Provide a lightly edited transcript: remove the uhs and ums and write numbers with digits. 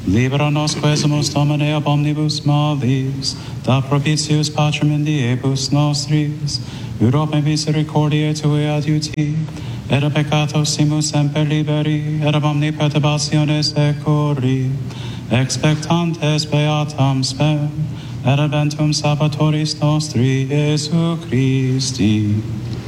Libera nos quesumus Domine ab omnibus malis, da propitius Patrem in diebus nostris, Europe misericordiae Tue adiuti, et a peccato simus semper liberi, et ab omni perturbationes securi, expectantes beatam spem, et adventum Salvatoris nostri, Iesu Christi.